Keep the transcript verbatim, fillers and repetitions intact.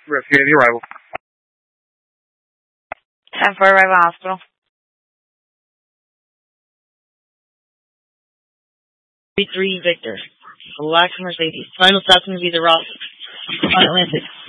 Investigating the arrival. ten four, arrival hospital. three three Victor. Black Mercedes. Final stop's going to be the Ross on Atlantic.